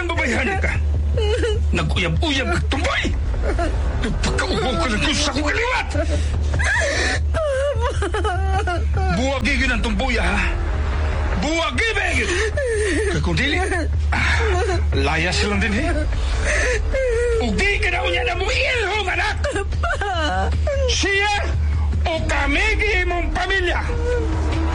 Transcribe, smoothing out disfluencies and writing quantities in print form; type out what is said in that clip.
Nang babayhan ka. Nag-uyab-uyab ka, tumboy! Nagpagkaubaw ka ng gusto ko kaliwat! Buwagi yun ang tumboy, ha? Buwagi, Begit! Kung dili, layas lang din, he? Ugdi ka na unya na mo ilhong, anak! Siya o kami mong pamilya!